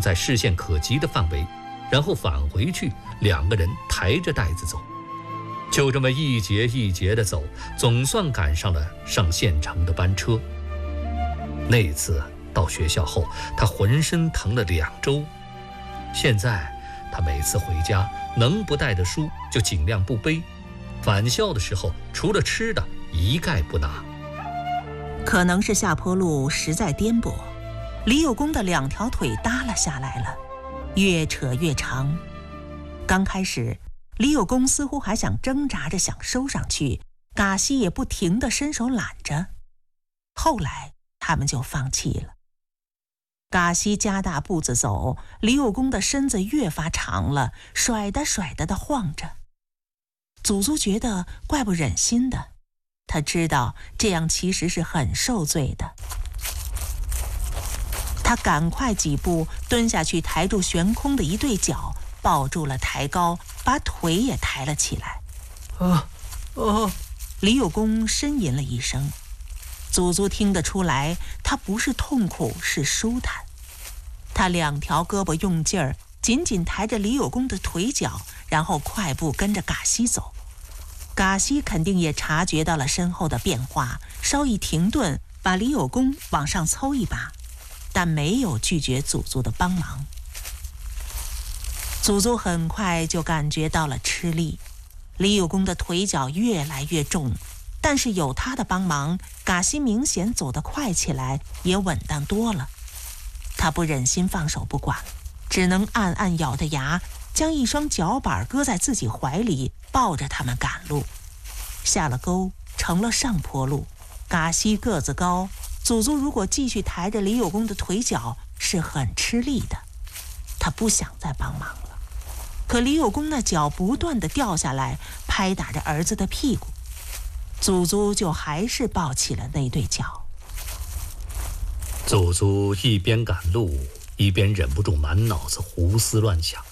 放在视线可及的范围，然后返回去，两个人抬着袋子走。就这么一节一节地走，总算赶上了上县城的班车。那次到学校后，他浑身疼了2周。现在他每次回家能不带的书就尽量不背，返校的时候除了吃的一概不拿。 可能是下坡路实在颠簸，李有功的2条腿耷拉下来了，越扯越长。刚开始李有功似乎还想挣扎着想收上去，嘎西也不停地伸手揽着。后来他们就放弃了。嘎西加大步子走，李有功的身子越发长了，甩的晃着。祖祖觉得怪不忍心的，他知道这样其实是很受罪的。他赶快几步蹲下去，抬住悬空的一对脚，抱住了抬高，把腿也抬了起来。李有功呻吟了一声。祖祖听得出来，他不是痛苦，是舒坦。他2条胳膊用劲儿，紧紧抬着李有功的腿脚，然后快步跟着嘎西走。嘎西肯定也察觉到了身后的变化，稍一停顿，把李有功往上凑一把，但没有拒绝祖祖的帮忙。祖祖很快就感觉到了吃力，李有功的腿脚越来越重，但是有他的帮忙，嘎西明显走得快起来，也稳当多了。他不忍心放手不管，只能暗暗咬着牙，将一双脚板搁在自己怀里，抱着他们赶路。下了沟，成了上坡路。嘎西个子高，祖祖如果继续抬着李有功的腿脚，是很吃力的。他不想再帮忙了。可李有功那脚不断地掉下来，拍打着儿子的屁股，祖祖就还是抱起了那对脚。 祖祖一边赶路，一边忍不住满脑子胡思乱想。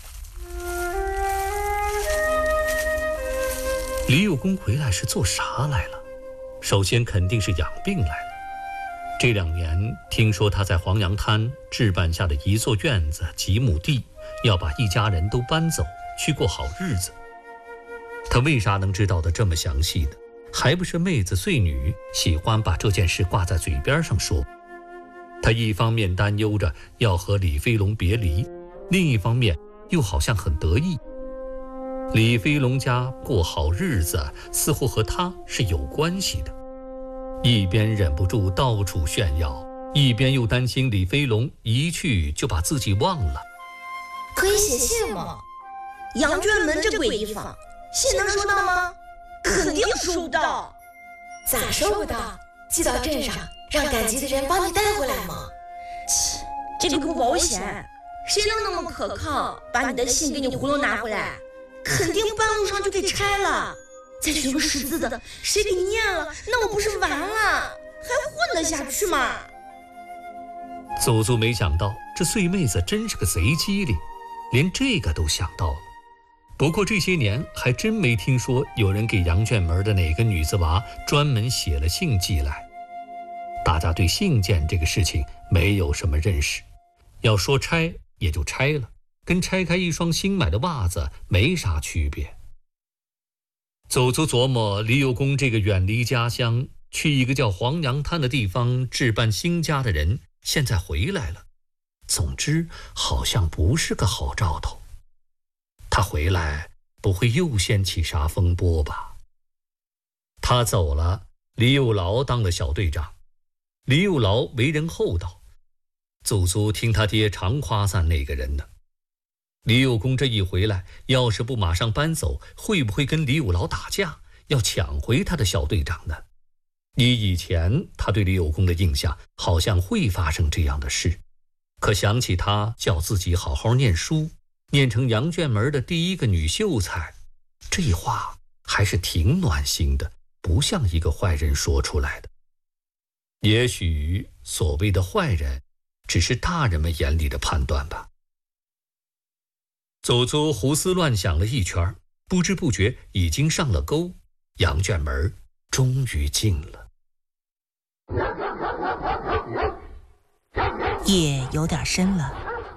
李有功回来是做啥来了？首先肯定是养病来了。这2年听说他在黄杨滩置办下的一座院子几亩地，要把一家人都搬走去过好日子。他为啥能知道的这么详细的？还不是妹子碎女喜欢把这件事挂在嘴边上说。他一方面担忧着要和李飞龙别离，另一方面又好像很得意。李飞龙家过好日子似乎和他是有关系的，一边忍不住到处炫耀，一边又担心李飞龙一去就把自己忘了。 可以写信吗？杨娟门这鬼地方，信能收到吗？肯定收不到。 咋收不到？寄到镇上，让赶集的人帮你带回来吗？ 切，这个不保险，谁能那么可靠，把你的信给你葫芦拿回来？肯定半路上就给拆了。再学个识字的，谁给念了，那我不是完了？还混得下去吗？ 祖祖没想到这碎妹子真是个贼机灵，连这个都想到了。不过这些年还真没听说有人给杨卷门的哪个女子娃专门写了信寄来。大家对信件这个事情没有什么认识，要说拆也就拆了，跟拆开一双新买的袜子没啥区别。祖祖琢磨李有功这个远离家乡去一个叫黄杨滩的地方置办新家的人现在回来了，总之好像不是个好兆头。他回来不会又掀起啥风波吧？他走了，李有劳当了小队长。李有劳为人厚道，祖祖听他爹常夸赞那个人呢。李有功这一回来，要是不马上搬走，会不会跟李有劳打架，要抢回他的小队长呢？以前他对李有功的印象好像会发生这样的事，可想起他叫自己好好念书，念成杨卷门的第一个女秀才，这话还是挺暖心的，不像一个坏人说出来的。也许所谓的坏人只是大人们眼里的判断吧。祖祖胡思乱想了一圈，不知不觉已经上了沟，杨卷门终于进了。 夜有点深了，